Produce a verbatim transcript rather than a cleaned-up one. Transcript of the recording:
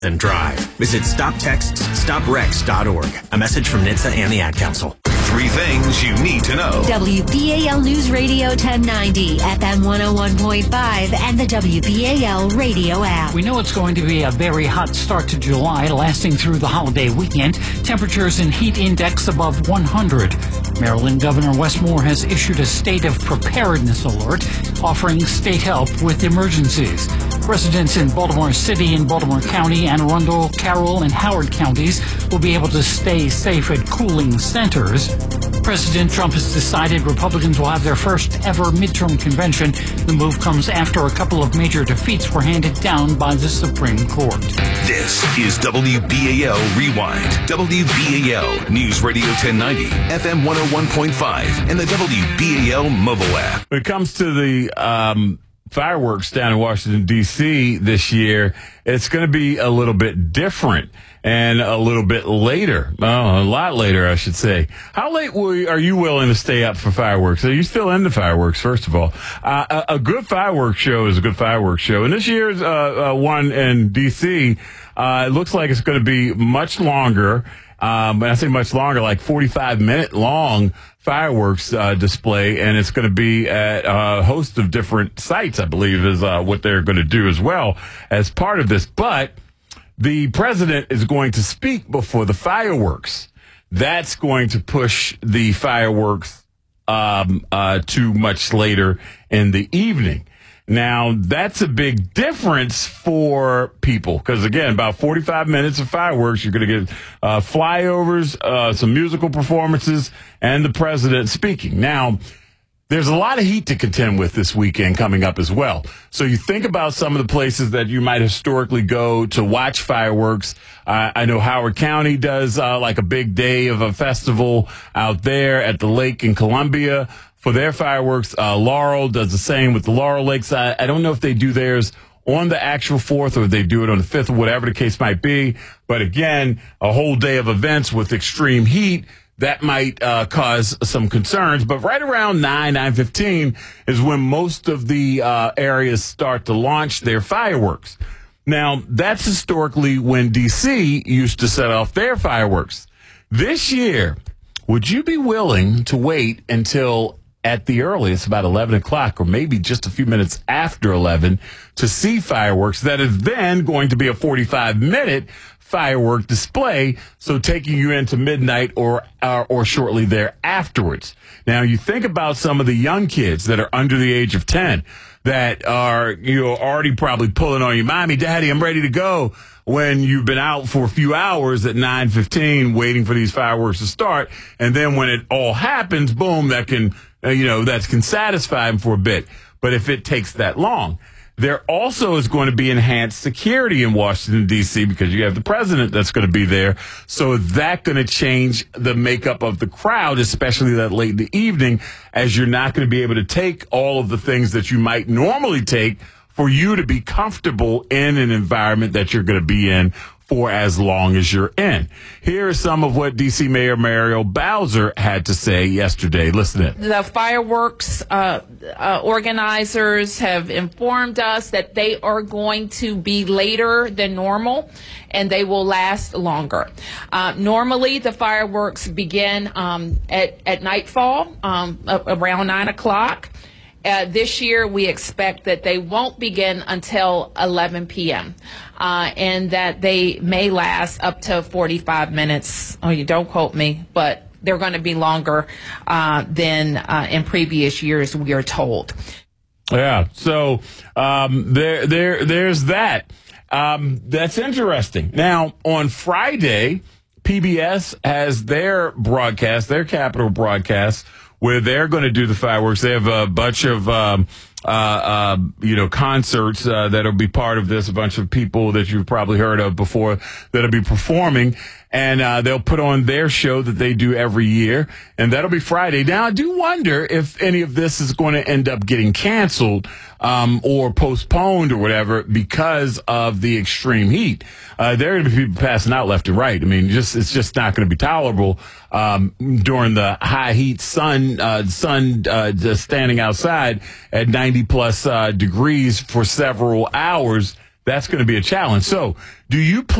and drive. Visit stop text stop wrecks dot org. A message from N H T S A and the Ad Council. Three things you need to know. W B A L News Radio ten ninety, F M one oh one point five, and the W B A L radio app. We know it's going to be a very hot start to July, lasting through the holiday weekend. Temperatures and heat index above one hundred. Maryland Governor Wes Moore has issued a state of preparedness alert, offering state help with emergencies. Residents in Baltimore City and Baltimore County, Anne Arundel, Carroll, and Howard counties will be able to stay safe at cooling centers. President Trump has decided Republicans will have their first ever midterm convention. The move comes after a couple of major defeats were handed down by the Supreme Court. This is W B A L Rewind. W B A L News Radio ten ninety, F M one oh one point five, and the W B A L mobile app. When it comes to the um, fireworks down in Washington, D C this year, it's going to be a little bit different. And a little bit later, oh, a lot later, I should say. How late will you, are you willing to stay up for fireworks? Are you still into fireworks, first of all? Uh, a, a good fireworks show is a good fireworks show. And this year's uh, uh, one in D C, uh, it looks like it's going to be much longer. Um, when I say much longer, like forty-five minute long fireworks uh, display. And it's going to be at a host of different sites, I believe, is uh, what they're going to do as well as part of this. But the president is going to speak before the fireworks. That's going to push the fireworks um, uh, to much later in the evening. Now, that's a big difference for people because, again, about forty-five minutes of fireworks, you're going to get uh, flyovers, uh, some musical performances, and the president speaking. Now, there's a lot of heat to contend with this weekend coming up as well. So you think about some of the places that you might historically go to watch fireworks. Uh, I know Howard County does uh, like a big day of a festival out there at the lake in Columbia for their fireworks. Uh, Laurel does the same with the Laurel Lakes. I, I don't know if they do theirs on the actual fourth or they do it on the fifth or whatever the case might be. But again, a whole day of events with extreme heat. That might uh, cause some concerns, but right around nine, nine fifteen is when most of the uh, areas start to launch their fireworks. Now, that's historically when D C used to set off their fireworks. This year, would you be willing to wait until at the earliest, about eleven o'clock, or maybe just a few minutes after eleven, to see fireworks that is then going to be a forty-five minute firework display, so taking you into midnight or, or or shortly there afterwards. Now, you think about some of the young kids that are under the age of ten that are, you know, already probably pulling on you, mommy, daddy, I'm ready to go, when you've been out for a few hours at nine fifteen waiting for these fireworks to start. And then when it all happens, boom, that can, uh, you know, that can satisfy them for a bit. But if it takes that long, there also is going to be enhanced security in Washington, D C, because you have the president that's going to be there. So is that going to change the makeup of the crowd, especially that late in the evening, as you're not going to be able to take all of the things that you might normally take for you to be comfortable in an environment that you're going to be in for as long as you're in. Here is some of what D C Mayor Muriel Bowser had to say yesterday. Listen in. The fireworks uh, uh, organizers have informed us that they are going to be later than normal, and they will last longer. Uh, normally, the fireworks begin um, at, at nightfall, um, around nine o'clock. Uh, this year, we expect that they won't begin until eleven p.m., uh, and that they may last up to forty-five minutes. Oh, you don't quote me, but they're going to be longer uh, than uh, in previous years, we are told. Yeah, so um, there, there, there's that. Um, that's interesting. Now, on Friday, P B S has their broadcast, their Capitol broadcast, where they're going to do the fireworks. They have a bunch of, um, uh, uh, you know, concerts uh, that'll be part of this, a bunch of people that you've probably heard of before that'll be performing. And uh, they'll put on their show that they do every year, and that'll be Friday. Now, I do wonder if any of this is going to end up getting canceled um, or postponed or whatever because of the extreme heat. Uh, there are going to be people passing out left and right. I mean, just it's just not going to be tolerable um, during the high heat sun, uh, sun uh, just standing outside at ninety plus uh, degrees for several hours. that's going to be a challenge. So do you